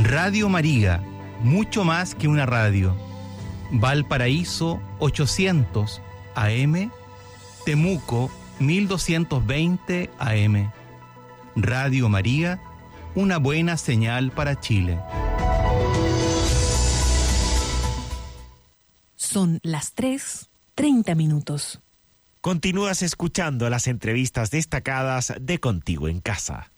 Radio María, mucho más que una radio. Valparaíso 800 AM, Temuco 1220 AM. Radio María, una buena señal para Chile. Son las 3:30. Continúas escuchando las entrevistas destacadas de Contigo en Casa.